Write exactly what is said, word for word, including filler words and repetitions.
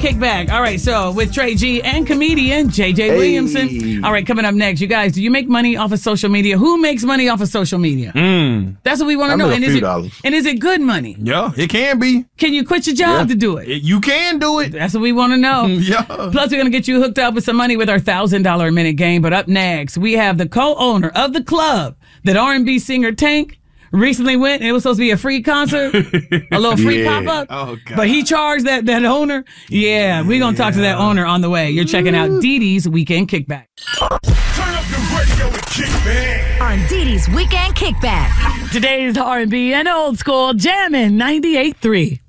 Kickback. All right, so with Trey G and comedian J J Hey. Williamson. All right, coming up next, you guys, do you make money off of social media? Who makes money off of social media? Mm. That's what we want I to know. make a And is few it dollars. and is it good money? Yeah, it can be. Can you quit your job Yeah. to do it? It- you can do it. That's what we want to know. Yeah. Plus, we're going to get you hooked up with some money with our one thousand dollars a minute game. But up next, we have the co-owner of the club that R and B singer Tank recently went, and it was supposed to be a free concert, a little free Yeah. pop-up. Oh, God. But he charged that, that owner. Yeah, we're going to talk to that owner on the way. You're checking out Dee Dee's Weekend Kickback. Turn up the radio and kick back. On Dee Dee's Weekend Kickback. Today's R and B and old school jamming ninety-eight point three.